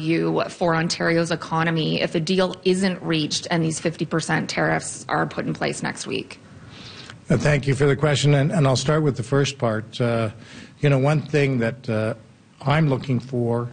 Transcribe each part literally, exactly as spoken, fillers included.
view for Ontario's economy if a deal isn't reached and these fifty percent tariffs are put in place next week? Uh, thank you for the question, and, and I'll start with the first part. Uh, you know, one thing that uh, I'm looking for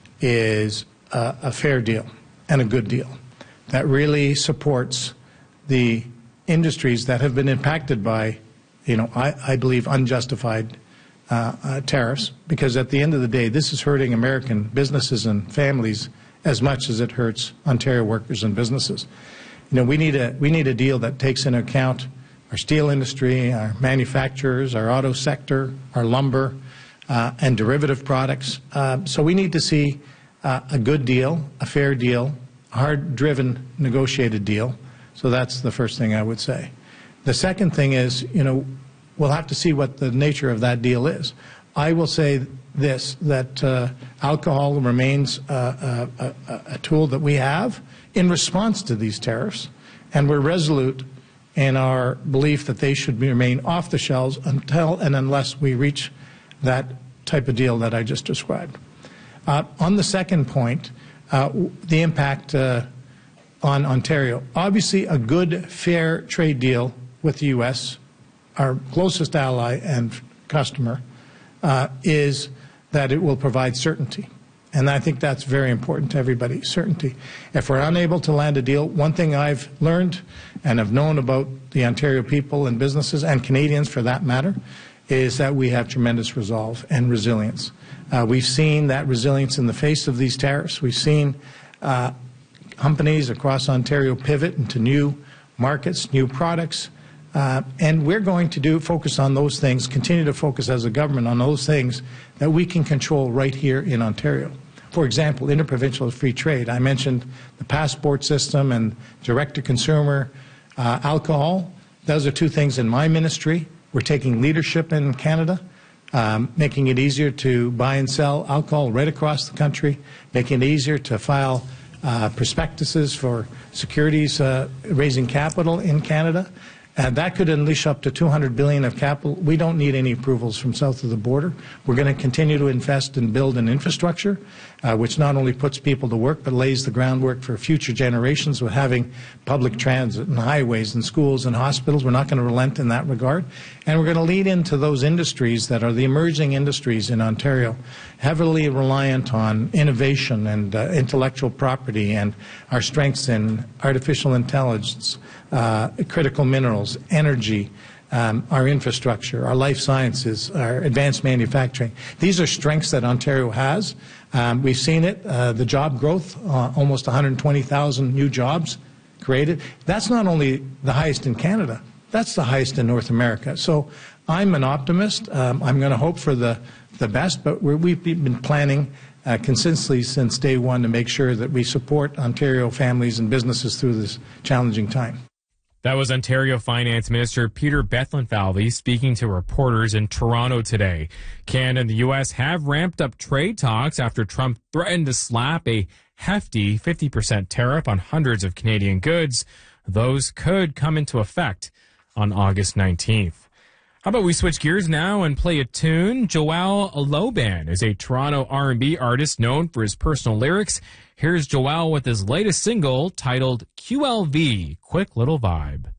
is uh, a fair deal and a good deal that really supports the industries that have been impacted by, you know, I, I believe unjustified uh, uh, tariffs, because at the end of the day, this is hurting American businesses and families as much as it hurts Ontario workers and businesses. You know, we need a we need a deal that takes into account our steel industry, our manufacturers, our auto sector, our lumber, uh, and derivative products. Uh, so we need to see uh, a good deal, a fair deal, a hard-driven, negotiated deal. So that's the first thing I would say. The second thing is, you know, we'll have to see what the nature of that deal is. I will say this, that uh, alcohol remains uh, a, a, a tool that we have in response to these tariffs, and we're resolute in our belief that they should remain off the shelves until and unless we reach that type of deal that I just described. Uh, on the second point, uh, the impact uh, on Ontario. Obviously, a good, fair trade deal with the U S, our closest ally and customer, uh, is that it will provide certainty. And I think that's very important to everybody, certainty. If we're unable to land a deal, one thing I've learned and have known about the Ontario people and businesses, and Canadians for that matter, is that we have tremendous resolve and resilience. Uh, we've seen that resilience in the face of these tariffs. We've seen uh, companies across Ontario pivot into new markets, new products, uh, and we're going to do focus on those things, continue to focus as a government on those things that we can control right here in Ontario. For example, interprovincial free trade. I mentioned the passport system and direct-to-consumer uh, alcohol. Those are two things in my ministry. We're taking leadership in Canada, um, making it easier to buy and sell alcohol right across the country, making it easier to file uh, prospectuses for securities uh, raising capital in Canada. And that could unleash up to two hundred billion dollars of capital. We don't need any approvals from south of the border. We're going to continue to invest and build an infrastructure, uh, which not only puts people to work, but lays the groundwork for future generations with having public transit and highways and schools and hospitals. We're not going to relent in that regard. And we're going to lead into those industries that are the emerging industries in Ontario, heavily reliant on innovation and uh, intellectual property and our strengths in artificial intelligence, uh, critical minerals, energy, um, our infrastructure, our life sciences, our advanced manufacturing. These are strengths that Ontario has. Um, we've seen it, uh, the job growth, uh, almost one hundred twenty thousand new jobs created. That's not only the highest in Canada, that's the highest in North America. So I'm an optimist. Um, I'm going to hope for the, the best, but we're, we've been planning uh, consistently since day one to make sure that we support Ontario families and businesses through this challenging time. That was Ontario Finance Minister Peter Bethlenfalvy speaking to reporters in Toronto today. Canada and the U S have ramped up trade talks after Trump threatened to slap a hefty fifty percent tariff on hundreds of Canadian goods. Those could come into effect on August nineteenth. How about we switch gears now and play a tune? Joel Aloban is a Toronto R and B artist known for his personal lyrics. Here's Joel with his latest single titled Q L V, Quick Little Vibe.